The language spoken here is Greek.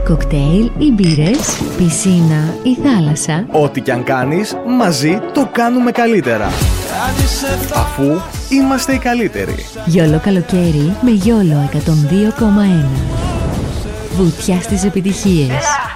Κοκτέιλ ή μπύρες, πισίνα ή θάλασσα. Ό,τι κι αν κάνεις, μαζί το κάνουμε καλύτερα. Αφού είμαστε οι καλύτεροι. Γιόλο καλοκαίρι με Γιόλο 102,1. Βουτιά στις επιτυχίες.